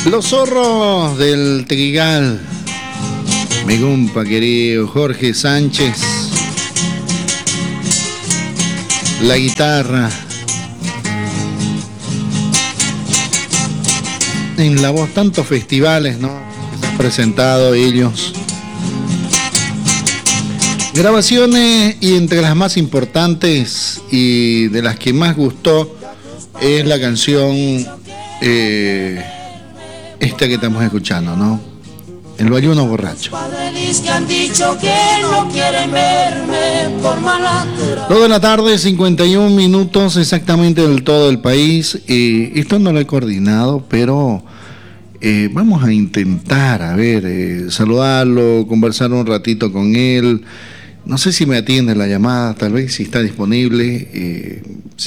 Los zorros del Trigal, mi compa querido Jorge Sánchez, la guitarra, en la voz, tantos festivales, ¿no?, que se han presentado ellos, grabaciones, y entre las más importantes y de las que más gustó es la canción esta que estamos escuchando, ¿no? El Bayuno Borracho. 2 de la tarde, 51 minutos exactamente del todo el país. Esto no lo he coordinado, pero vamos a intentar, a ver, saludarlo, conversar un ratito con él. No sé si me atiende la llamada, tal vez, si está disponible.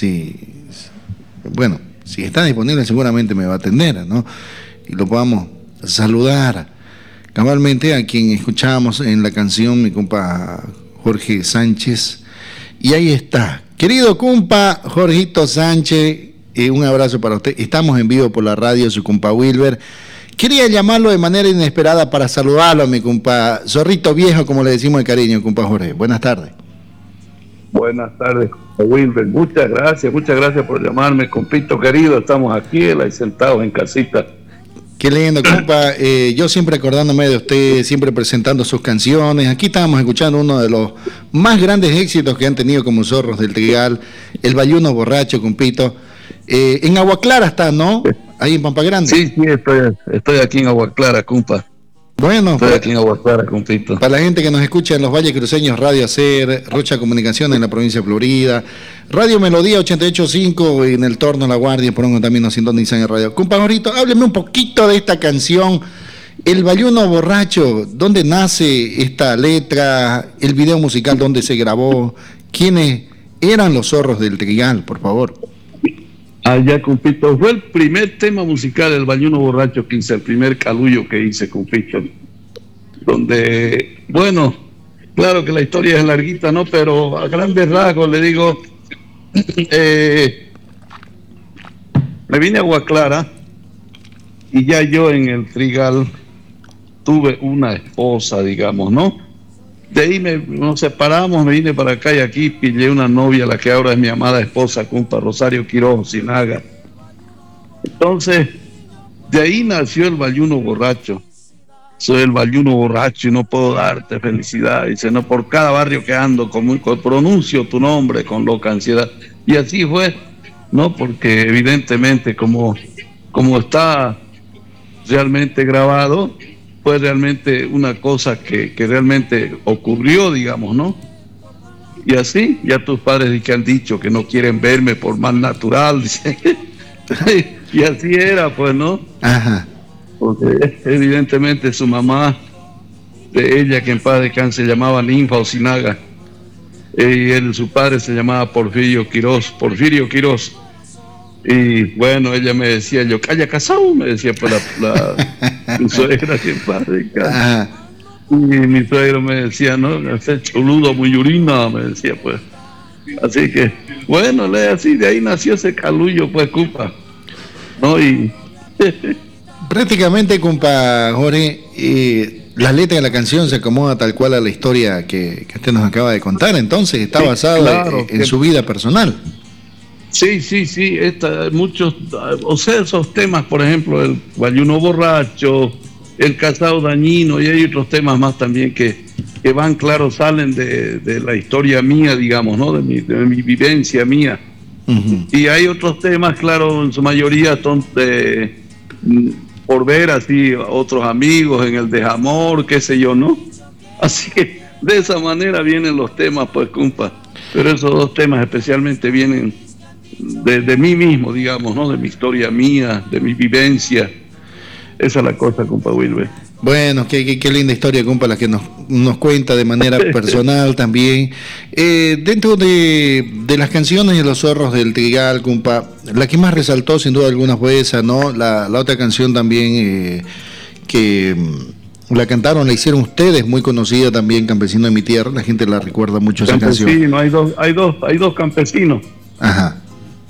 Bueno, si está disponible seguramente me va a atender, ¿no? Y lo podamos saludar cabalmente a quien escuchábamos en la canción, mi compa Jorge Sánchez. Y ahí está. Querido compa Jorgito Sánchez, un abrazo para usted. Estamos en vivo por la radio, su compa Wilber. Quería llamarlo de manera inesperada para saludarlo a mi compa Zorrito Viejo, como le decimos de cariño, compa Jorge. Buenas tardes. Buenas tardes, Wilber. Muchas gracias por llamarme, compito querido. Estamos aquí, ahí sentados en casita. Qué lindo, compa. Yo siempre acordándome de usted, siempre presentando sus canciones. Aquí estábamos escuchando uno de los más grandes éxitos que han tenido como Zorros del Trigal, El Bayuno Borracho, compito. En Agua Clara está, ¿no? Ahí en Pampa Grande. Sí, estoy aquí en Agua Clara, compa. Bueno, estoy aquí en Agua Clara, compito. Para la gente que nos escucha en los Valles Cruceños, Radio Hacer, Rocha Comunicaciones en la provincia de Florida, Radio Melodía 88.5 en el Torno La Guardia, por donde también nos sintonizan en radio. Compa Jorito, hábleme un poquito de esta canción, El Bayuno Borracho. ¿Dónde nace esta letra? El video musical, ¿dónde se grabó? ¿Quiénes eran los Zorros del Trigal, por favor? Allá, compito, fue el primer tema musical del Bayuno Borracho que hice, el primer calullo que hice, compito, donde, bueno, claro que la historia es larguita, ¿no? Pero a grandes rasgos le digo, me vine a Agua Clara y ya yo en el Trigal tuve una esposa, digamos, ¿no? De ahí nos separamos, me vine para acá y aquí pillé una novia, la que ahora es mi amada esposa, compa Rosario Quiroz Sinaga. Entonces, de ahí nació el Bayuno Borracho. Soy el Bayuno Borracho y no puedo darte felicidad. Dice, no, por cada barrio que ando, pronuncio tu nombre con loca ansiedad. Y así fue, ¿no? Porque evidentemente como está realmente grabado, fue realmente una cosa que realmente ocurrió, digamos, ¿no? Y así, ya tus padres que han dicho que no quieren verme por más natural, dice. Y así era, pues, ¿no? Ajá. Porque evidentemente su mamá, de ella, que en paz descanse, se llamaba Ninfa Osinaga, y su padre se llamaba Porfirio Quiroz. Y bueno, ella me decía, yo, calla casado, me decía pues mi suegra, que en paz descanse. Y mi suegro me decía, no, ese choludo muy urina, me decía, pues. Así que, bueno, así, de ahí nació ese calullo, pues, compa, ¿no? Y prácticamente, compa Jorge, la letra de la canción se acomoda tal cual a la historia que usted nos acaba de contar, entonces está basado, claro, en su vida personal. Sí, muchos, o sea, esos temas, por ejemplo, el Bayuno Borracho, el Casado Dañino, y hay otros temas más también que van, claro, salen de la historia mía, digamos, ¿no? De mi vivencia mía. Uh-huh. Y hay otros temas, claro, en su mayoría son por ver así otros amigos en el desamor, qué sé yo, ¿no? Así que de esa manera vienen los temas, pues, compa. Pero esos dos temas especialmente vienen de mí mismo, digamos, ¿no? De mi historia mía, de mi vivencia. Esa es la cosa, compa Wilber. Bueno, qué linda historia, compa, la que nos cuenta de manera personal también. Dentro de las canciones de los Zorros del Trigal, compa, la que más resaltó sin duda alguna fue esa, ¿no? La otra canción también que la cantaron, la hicieron ustedes, muy conocida también, Campesino de mi Tierra, la gente la recuerda mucho esa canción. Hay dos campesinos. Ajá.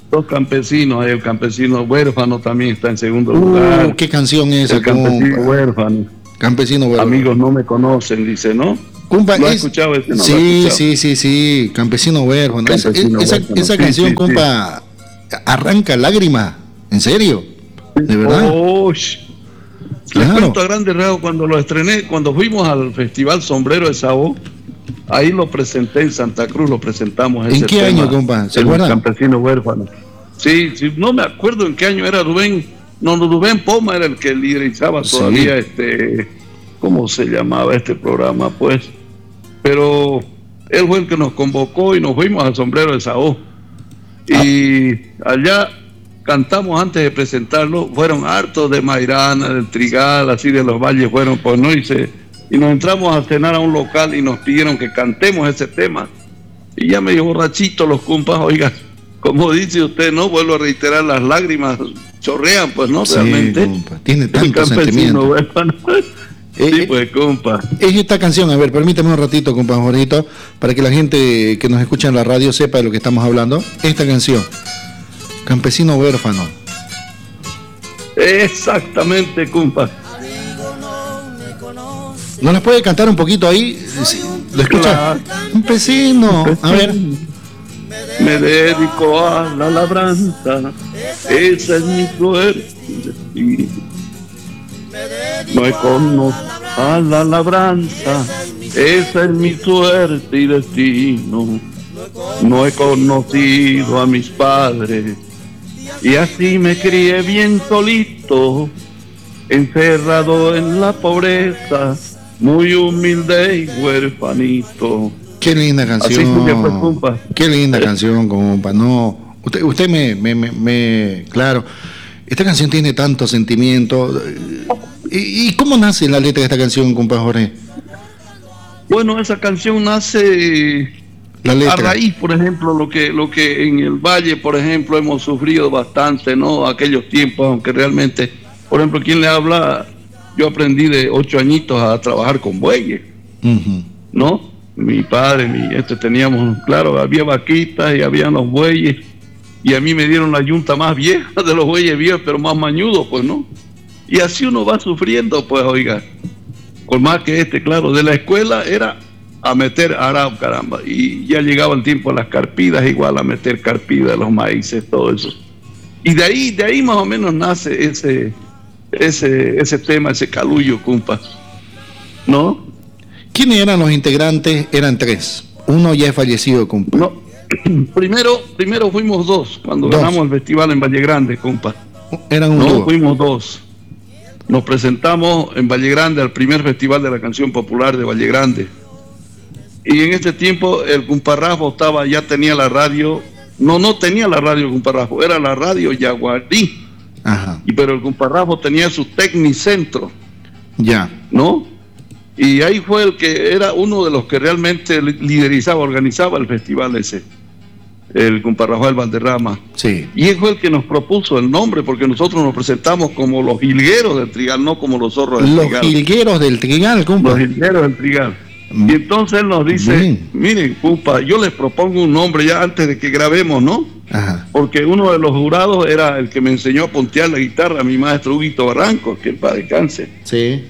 dos campesinos, el campesino huérfano también está en segundo lugar. ¿Qué canción es esa, el campesino compa? huérfano. Campesino huérfano. Amigos no me conocen, dice, ¿no? Compa, ¿Lo has escuchado ese? No, sí, Campesino huérfano. Campesino huérfano. Esa canción, compa, arranca lágrimas, ¿en serio? ¿De verdad? Les cuento a grandes rasgos, cuando lo estrené, cuando fuimos al Festival Sombrero de Sao, ahí lo presenté en Santa Cruz, lo presentamos. ¿En qué año, compa? ¿Se acuerdan? Campesino huérfano. Sí, no me acuerdo en qué año era Rubén Poma era el que liderizaba todavía ¿cómo se llamaba este programa? Pues, pero él fue el que nos convocó y nos fuimos al Sombrero de Sao. Y allá cantamos antes de presentarlo, fueron hartos de Mairana, del Trigal, así de los valles, fueron, pues no, y nos entramos a cenar a un local y nos pidieron que cantemos ese tema. Y ya medio borrachito los compas, oiga, como dice usted, no, vuelvo a reiterar, las lágrimas chorrean, pues no, sí, realmente. Compa, tiene tanto sentimiento. Sí, pues, compa. Es esta canción, a ver, permíteme un ratito, compa Jorgito, para que la gente que nos escucha en la radio sepa de lo que estamos hablando. Esta canción, Campesino huérfano. Exactamente, compa. ¿No les puede cantar un poquito ahí? ¿Lo escucha? Claro. Campesino, a ver. Me dedico a la labranza, esa es mi suerte. No he conocido a la labranza, esa es mi suerte y destino. No he conocido a mis padres y así me crié bien solito, encerrado en la pobreza, muy humilde y huérfanito. Qué linda canción. Qué linda canción, compa. No, usted claro, esta canción tiene tanto sentimiento. ¿Y cómo nace la letra de esta canción, compa Jorge? Bueno, esa canción nace a raíz, por ejemplo, lo que en el Valle, por ejemplo, hemos sufrido bastante, ¿no? Aquellos tiempos, aunque realmente, por ejemplo, quien le habla, yo aprendí de 8 añitos a trabajar con bueyes, ¿no? Mi padre, teníamos, claro, había vaquitas y había los bueyes, y a mí me dieron la yunta más vieja de los bueyes viejos, pero más mañudos, pues, ¿no? Y así uno va sufriendo, pues, oiga. Por más que claro, de la escuela era a meter arao, caramba. Y ya llegaba el tiempo de las carpidas, igual a meter carpidas, los maíces, todo eso. Y de ahí más o menos nace ese tema, ese calullo, compa. ¿No? ¿Quiénes eran los integrantes? Eran 3. Uno ya es fallecido, compa. No. Primero fuimos 2, cuando ganamos el festival en Valle Grande, compa. Eran un dúo. Fuimos 2. Nos presentamos en Valle Grande al primer festival de la canción popular de Valle Grande. Y en ese tiempo el Cumparrafo ya tenía la radio. No tenía la radio Cumparrafo, era la radio Yaguarí. Ajá. Pero el Cumparrafo tenía su Tecnicentro. Ya. ¿No? Y ahí fue el que era uno de los que realmente liderizaba, organizaba el festival ese. El compa Rafael Valderrama. Sí. Y él fue el que nos propuso el nombre, porque nosotros nos presentamos como los jilgueros del Trigal, no como los zorros del Trigal. Los jilgueros del Trigal, compa. Los jilgueros del Trigal. Y entonces él nos dice, miren, compa, yo les propongo un nombre ya antes de que grabemos, ¿no? Ajá. Porque uno de los jurados era el que me enseñó a puntear la guitarra, mi maestro Huguito Barranco, que el padre descanse. Sí.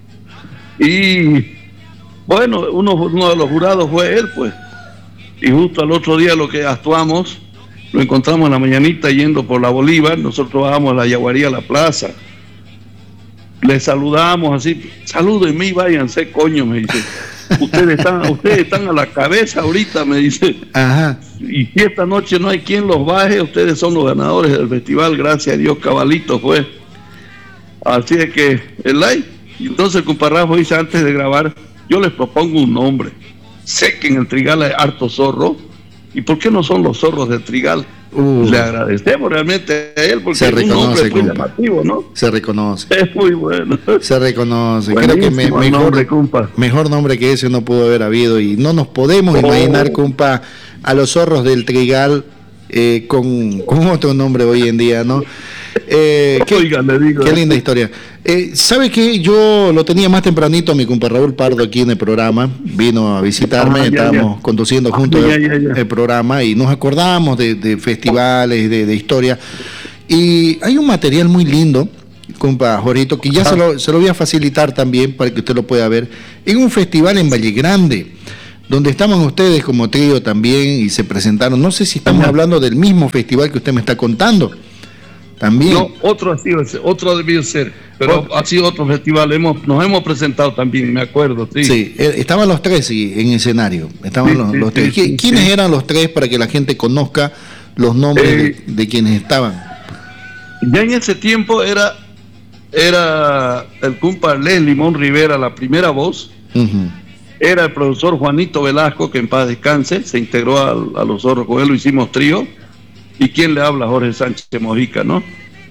Y bueno, uno de los jurados fue él, pues. Y justo al otro día lo que actuamos, lo encontramos en la mañanita yendo por la Bolívar, nosotros bajamos a la Yaguarí a la plaza. Le saludamos así, salúdenme, váyanse, coño, me dice. Ustedes están a la cabeza ahorita, me dice. Ajá. Y si esta noche no hay quien los baje, ustedes son los ganadores del festival, gracias a Dios, cabalito fue. Así es que, y entonces el comparrafo dice antes de grabar, yo les propongo un nombre. Sé que en el Trigal hay harto zorro, ¿y por qué no son los zorros del Trigal? Le agradecemos realmente a él porque se reconoce, es un nombre muy llamativo, ¿no? Se reconoce. Es muy bueno. Se reconoce. Buenísimo. Creo que mejor nombre que ese no pudo haber habido y no nos podemos imaginar, compa, a los zorros del Trigal con otro nombre hoy en día, ¿no? Oiga, le digo. Qué linda historia. ¿Sabe qué? Yo lo tenía más tempranito a mi compa Raúl Pardo aquí en el programa. Vino a visitarme, estábamos conduciendo juntos el programa y nos acordamos de festivales, de historia. Y hay un material muy lindo, compa Jorito, que ya se lo voy a facilitar también para que usted lo pueda ver. En un festival en Valle Grande, donde estaban ustedes como trío también y se presentaron. No sé si estamos hablando del mismo festival que usted me está contando. También. No, otro debió ser, pero ha sido otro festival. Nos hemos presentado también, me acuerdo. Sí, sí, estaban los tres en escenario. Estaban los tres. ¿Quiénes eran los tres para que la gente conozca los nombres de quienes estaban? Ya en ese tiempo era el compa Les Limón Rivera la primera voz. Era el profesor Juanito Velasco, que en paz descanse, se integró a Los Zorros, con él lo hicimos trío. ¿Y quién le habla? Jorge Sánchez Mojica, ¿no?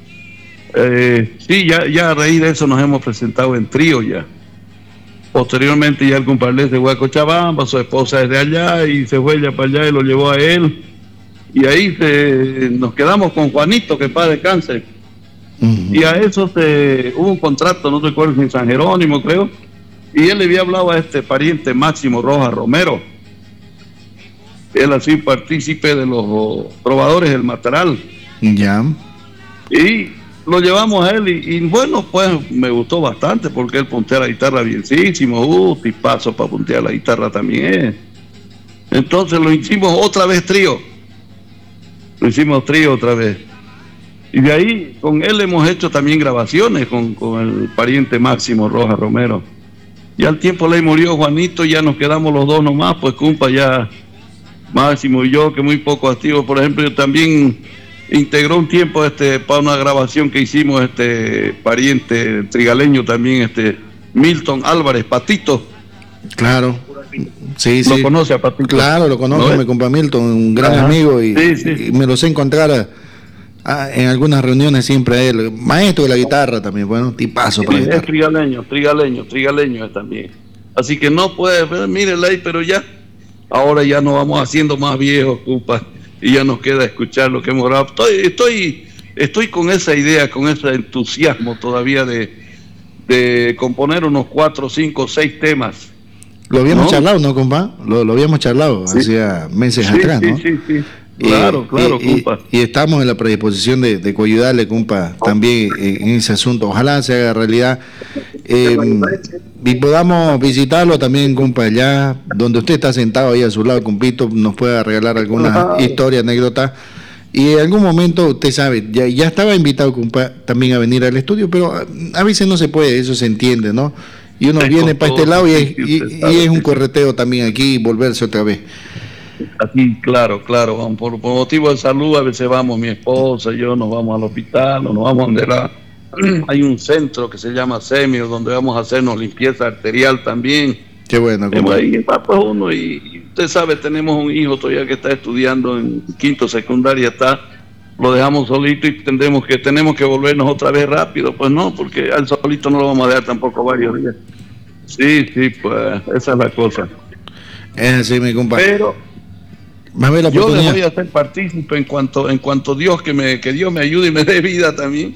Sí, ya a raíz de eso nos hemos presentado en trío ya. Posteriormente ya el compadre de Cochabamba, su esposa es de allá y se fue ya para allá y lo llevó a él. Y ahí nos quedamos con Juanito, que en paz descanse. Y a eso hubo un contrato, no recuerdo si en San Jerónimo, creo. Y él le había hablado a este pariente Máximo Rojas Romero. Él ha sido partícipe de los trovadores del Mataral. Ya. Y lo llevamos a él y bueno, pues me gustó bastante porque él puntea la guitarra bienísimo, tipazo para puntear la guitarra también. Entonces lo hicimos otra vez trío. Lo hicimos trío otra vez. Y de ahí con él hemos hecho también grabaciones con el pariente Máximo Rojas Romero. Y al tiempo le murió Juanito, ya nos quedamos los dos nomás, pues compa ya... Máximo y yo, que muy poco activos. Por ejemplo, yo también integró un tiempo para una grabación que hicimos pariente trigaleño también, Milton Álvarez, Patito. Claro. Sí, ¿Lo conoce a Patito? Claro, lo conozco, ¿no? Mi compa Milton, un gran amigo y me lo sé encontrar en algunas reuniones siempre a él. Maestro de la guitarra también, bueno, tipazo para es trigaleño es también. Así que no puede, mírela ahí, pero ya. Ahora ya nos vamos haciendo más viejos, compa, y ya nos queda escuchar lo que hemos grabado. Estoy con esa idea, con ese entusiasmo todavía de componer unos 4, 5, 6 temas. Lo habíamos charlado, ¿no, compa? Lo habíamos charlado hacía meses atrás, ¿no? Sí. Claro, compa. Y estamos en la predisposición de coayudarle, compa, también en ese asunto. Ojalá se haga realidad. Y podamos visitarlo también, compa, allá donde usted está sentado ahí a su lado, compito, nos pueda regalar alguna historia, anécdota. Y en algún momento, usted sabe, ya estaba invitado, compa, también a venir al estudio, pero a veces no se puede, eso se entiende, ¿no? Y uno viene para este lado y es un correteo también aquí, volverse otra vez. Aquí, claro, por motivo de salud a veces vamos, mi esposa y yo nos vamos al hospital, o nos vamos donde hay un centro que se llama Semio, donde vamos a hacernos limpieza arterial también. Qué bueno, compa. Ahí va pues uno y usted sabe, tenemos un hijo todavía que está estudiando en quinto secundaria, lo dejamos solito y tenemos que volvernos otra vez rápido, pues no, porque al solito no lo vamos a dejar tampoco varios días. Sí, pues esa es la cosa. Es así, mi compa. Pero yo le voy a hacer partícipe en cuanto Dios que Dios me ayude y me dé vida también.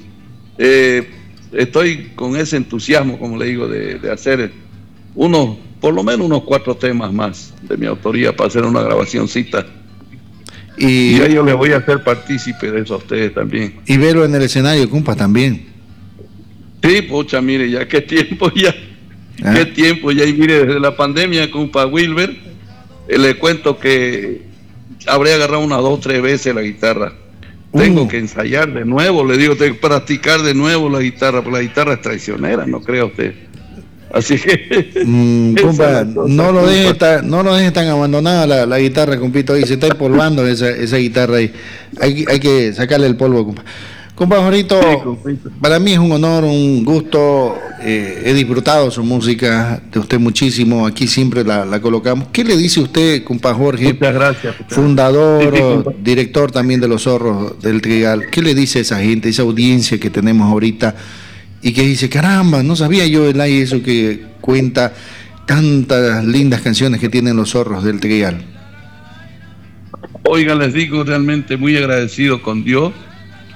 Estoy con ese entusiasmo, como le digo, de hacer por lo menos unos 4 temas más de mi autoría para hacer una grabacioncita. Y yo le voy a hacer partícipe de eso a ustedes también. Y verlo en el escenario, compa, también. Sí, pucha, mire, ya qué tiempo ya. Qué tiempo ya. Y mire, desde la pandemia, compa Wilber, le cuento que habré agarrado unas 2 o 3 veces la guitarra. Tengo que ensayar de nuevo, le digo, tengo que practicar de nuevo la guitarra, porque la guitarra es traicionera, no crea usted. Así que compa, no lo deje tan abandonada la guitarra, compito, ahí se está empolvando esa guitarra ahí. Hay que sacarle el polvo, compa. Compa Jorito, para mí es un honor, un gusto, he disfrutado su música de usted muchísimo, aquí siempre la colocamos. ¿Qué le dice usted, compa Jorge? Muchas gracias. Fundador, director también de Los Zorros del Trigal. ¿Qué le dice a esa gente, esa audiencia que tenemos ahorita y que dice, caramba, no sabía yo el aire eso que cuenta tantas lindas canciones que tienen Los Zorros del Trigal? Oigan, les digo, realmente muy agradecido con Dios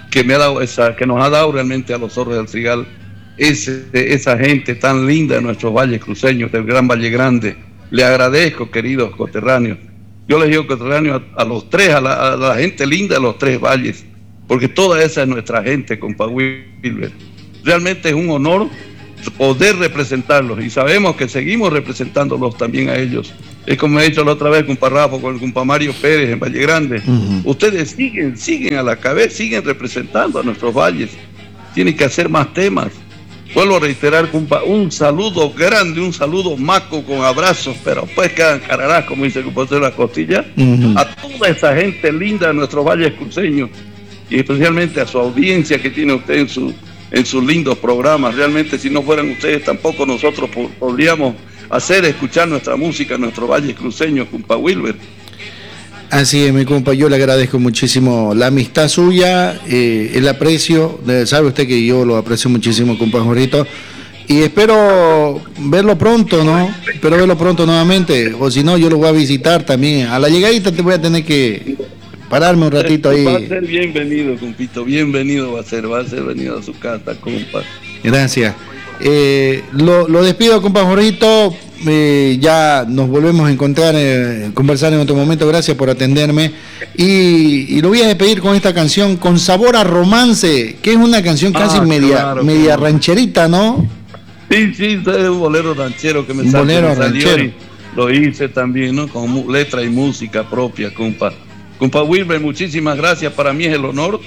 que nos ha dado realmente a los Zorros del Trigal, esa gente tan linda de nuestros valles cruceños, del Gran Valle Grande. Le agradezco, queridos coterráneos. Yo les digo coterráneos a los tres, a la gente linda de los tres valles, porque toda esa es nuestra gente, compa Wilber. Realmente es un honor poder representarlos, y sabemos que seguimos representándolos también a ellos. Es como he dicho la otra vez, compa Rafa, con el compa Mario Pérez en Valle Grande. Ustedes siguen a la cabeza, siguen representando a nuestros valles. Tienen que hacer más temas. Vuelvo a reiterar, compa, un saludo grande, un saludo maco con abrazos, pero pues quedan cararás, como dice el compa de la costilla, a toda esa gente linda de nuestros valles cruceños, y especialmente a su audiencia que tiene usted en sus lindos programas. Realmente, si no fueran ustedes, tampoco nosotros podríamos escuchar nuestra música en nuestros valles cruceños, compa Wilber. Así es, mi compa, yo le agradezco muchísimo la amistad suya, el aprecio, sabe usted que yo lo aprecio muchísimo, compa Jorgito, y espero verlo pronto, ¿no? Espero verlo pronto nuevamente, o si no, yo lo voy a visitar también. A la llegadita te voy a tener que pararme un ratito ahí. Va a ser bienvenido, compito, bienvenido va a ser venido a su casa, compa. Gracias. Lo despido, compa Jorgito. Ya nos volvemos a encontrar, conversar en otro momento. Gracias por atenderme. Y lo voy a despedir con esta canción, Con Sabor a Romance, que es una canción casi media rancherita, ¿no? Sí, es un bolero ranchero que me salió y lo hice también, ¿no? Con letra y música propia, compa. Compa Wilber, muchísimas gracias. Para mí es el honor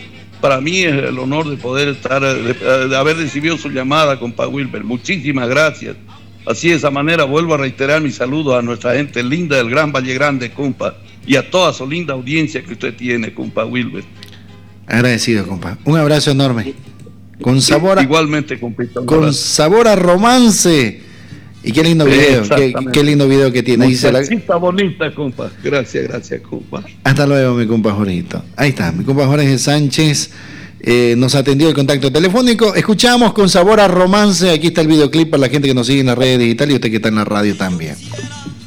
de poder de haber recibido su llamada, compa Wilber. Muchísimas gracias. Así de esa manera vuelvo a reiterar mis saludos a nuestra gente linda del Gran Valle Grande, compa, y a toda su linda audiencia que usted tiene, compa Wilber. Agradecido, compa. Un abrazo enorme. Con sabor a... Igualmente, compita. Con sabor a romance. Y qué lindo video, qué lindo video que tiene. Muchachita bonita, compa. Gracias, compa. Hasta luego, mi compa Jorgito. Ahí está, mi compa Jorge Sánchez. Nos atendió el contacto telefónico. Escuchamos Con Sabor a Romance. Aquí está el videoclip para la gente que nos sigue en las redes digitales y usted que está en la radio también.